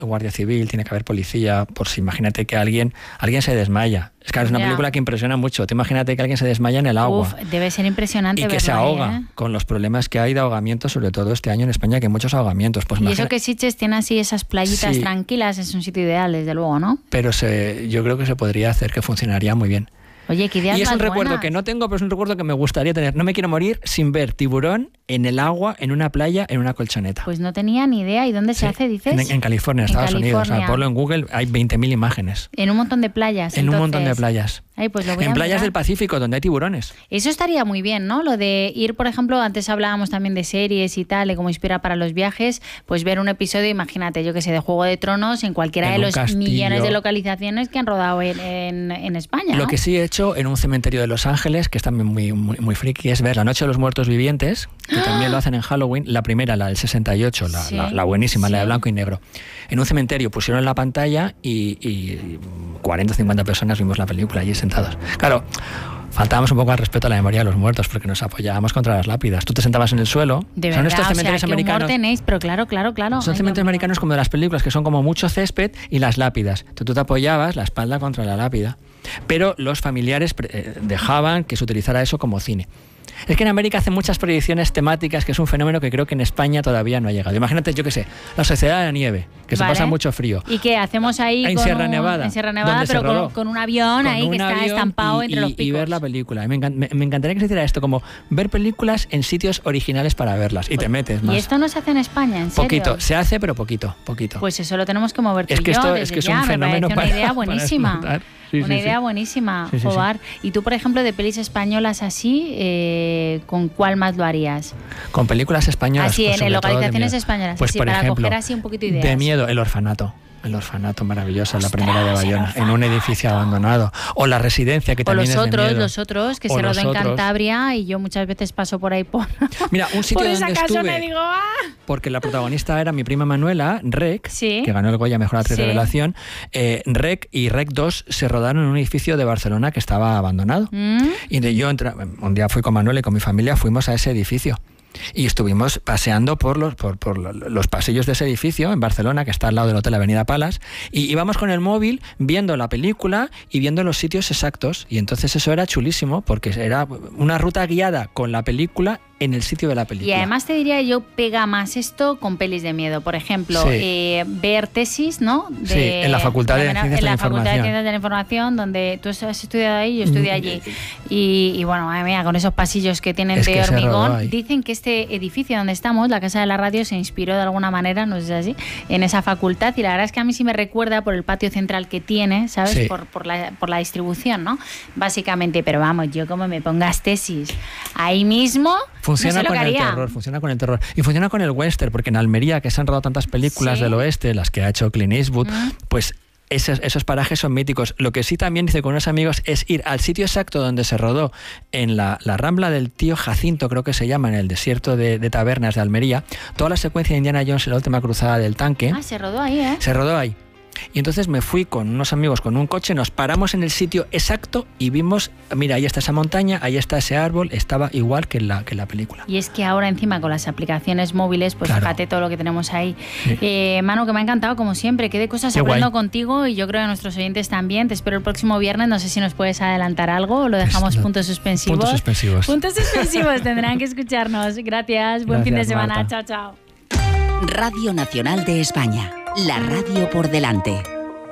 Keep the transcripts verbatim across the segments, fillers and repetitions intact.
guardia civil, tiene que haber policía, por si imagínate que alguien, alguien se desmaya. Es que es una yeah. película que impresiona mucho. Te imagínate que alguien se desmaya en el agua. Uf, debe ser impresionante. Y que se ahoga, ¿eh? Con los problemas que hay de ahogamiento, sobre todo este año en España, que hay muchos ahogamientos. Pues y imagina... eso que Sitges tiene así esas playitas sí. tranquilas, es un sitio ideal, desde luego, ¿no? Pero se, yo creo que se podría hacer, que funcionaría muy bien. Oye, qué ideas Y es más un recuerdo buenas. que no tengo, pero es un recuerdo que me gustaría tener. No me quiero morir sin ver tiburón en el agua, en una playa, en una colchoneta. Pues no tenía ni idea. ¿Y dónde sí. se hace, dices? En, en California, en Estados California. Unidos. O sea, ponlo en Google, hay veinte mil imágenes. En un montón de playas. En entonces. un montón de playas. Ay, pues lo voy en a playas mirar. del Pacífico, donde hay tiburones. Eso estaría muy bien, ¿no? Lo de ir, por ejemplo, antes hablábamos también de series y tal, y cómo inspira para los viajes, pues ver un episodio, imagínate, yo que sé, de Juego de Tronos en cualquiera en de los castillo. millones de localizaciones que han rodado en, en, en España, ¿no? Lo que sí he hecho en un cementerio de Los Ángeles, que es también muy, muy, muy friki, es ver La Noche de los Muertos Vivientes, que ¡Ah! También lo hacen en Halloween, la primera, la del sesenta y ocho, la, sí, la, la buenísima, sí. la de blanco y negro. En un cementerio pusieron la pantalla y, y cuarenta o cincuenta personas vimos la película allí sentados. Claro, faltábamos un poco al respeto a la memoria de los muertos porque nos apoyábamos contra las lápidas. Tú te sentabas en el suelo. De son verdad, estos cementerios o sea, ¿qué americanos. humor tenéis? Pero claro, claro, claro. Son Ay, cementerios no, americanos como de las películas, que son como mucho césped y las lápidas. Tú, tú te apoyabas la espalda contra la lápida. Pero los familiares eh, dejaban que se utilizara eso como cine. Es que en América hacen muchas proyecciones temáticas, que es un fenómeno que creo que en España todavía no ha llegado. Imagínate, yo qué sé, la Sociedad de la Nieve, que vale. se pasa mucho frío. ¿Y qué hacemos ahí en con Sierra un, Nevada? En Sierra Nevada, pero con, con un avión con ahí un que está avión estampado y, entre y, los picos. Y ver la película. Me, encant, me, me encantaría que se hiciera esto, como ver películas en sitios originales para verlas. Y te metes más. ¿Y esto no se hace en España, en serio? Poquito, se hace, pero poquito, poquito. Pues eso lo tenemos que mover tú es que y yo esto desde es que es ya. un fenómeno Me para, una idea buenísima. Para sí, una sí, idea sí. buenísima, sí, sí, Jobar. sí. Y tú, por ejemplo, de pelis españolas así, eh, ¿con cuál más lo harías? Con películas españolas. Así, pues en localizaciones de españolas. Pues así, por para ejemplo, coger así un poquito ideas. de miedo, El Orfanato. El Orfanato, maravillosa, Ostras, la primera de Bayona, en un edificio abandonado. O La Residencia, que o también los es de otros, miedo. los otros, que o se rodó en otros. Cantabria y yo muchas veces paso por ahí por, Mira, un sitio por esa donde casa estuve, me digo, ¡ah! Porque la protagonista era mi prima Manuela, Rec, ¿Sí? que ganó el Goya Mejor Actriz Sí. de Revelación. Eh, Rec y Rec dos se rodaron en un edificio de Barcelona que estaba abandonado. ¿Mm? Y de yo entra, un día fui con Manuela y con mi familia, fuimos a ese edificio. Y estuvimos paseando por los, por, por los pasillos de ese edificio en Barcelona, que está al lado del Hotel Avenida Palas, y íbamos con el móvil viendo la película y viendo los sitios exactos. Y entonces eso era chulísimo, porque era una ruta guiada con la película en el sitio de la película. Y además te diría yo, pega más esto con pelis de miedo. Por ejemplo, sí. eh, ver tesis, ¿no? De, sí, en la Facultad de, de Ciencias en de la la Facultad de Información. Ciencias de la Información, donde tú has estudiado ahí, yo estudié allí. Y, y bueno, madre mía, con esos pasillos que tienen es de que hormigón, dicen que este edificio donde estamos, la Casa de la Radio, se inspiró de alguna manera, no sé si es así, en esa facultad. Y la verdad es que a mí sí me recuerda por el patio central que tiene, ¿sabes? Sí. Por, por, la, por la distribución, ¿no? Básicamente, pero vamos, yo como me pongas tesis ahí mismo, funciona no sé lo con que el haría. terror, funciona con el terror. Y funciona con el western, porque en Almería, que se han rodado tantas películas sí. del oeste, las que ha hecho Clint Eastwood, Mm. pues esos, esos parajes son míticos. Lo que sí también hice con unos amigos es ir al sitio exacto donde se rodó, en la, la Rambla del Tío Jacinto, creo que se llama, en el desierto de, de Tabernas de Almería, toda la secuencia de Indiana Jones en la última cruzada del tanque. Ah, se rodó ahí, ¿eh? Se rodó ahí. Y entonces me fui con unos amigos con un coche, nos paramos en el sitio exacto y vimos, mira, ahí está esa montaña, ahí está ese árbol, estaba igual que en la, que en la película. Y es que ahora encima con las aplicaciones móviles, pues claro. fíjate todo lo que tenemos ahí. Sí. Eh, Manu, que me ha encantado como siempre, qué de cosas Qué aprendo guay. contigo y yo creo que nuestros oyentes también. Te espero el próximo viernes, no sé si nos puedes adelantar algo o lo dejamos Pues, puntos suspensivos. Puntos suspensivos. Puntos suspensivos, tendrán que escucharnos. Gracias, buen Gracias, fin de semana, Marta. chao, chao. Radio Nacional de España, la radio por delante.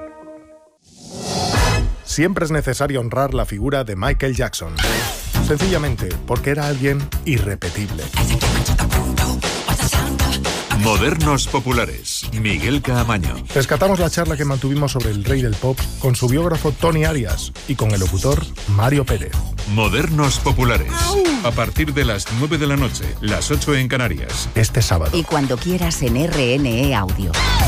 Siempre es necesario honrar la figura de Michael Jackson. Sencillamente porque era alguien irrepetible. Modernos populares. Miguel Caamaño. Rescatamos la charla que mantuvimos sobre el rey del pop con su biógrafo Tony Arias y con el locutor Mario Pérez. Modernos populares. A partir de las nueve de la noche, las ocho en Canarias. Este sábado. Y cuando quieras en R N E Audio.